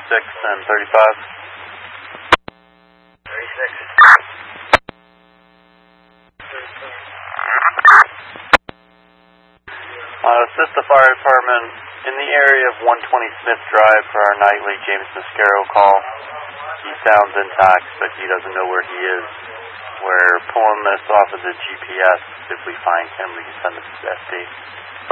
and 35. 36. Assist the fire department in the area of 120 Smith Drive for our nightly James Mascaro call. He sounds intact, but he doesn't know where he is. We're pulling this off of the GPS. If we find him, we can send it to SD.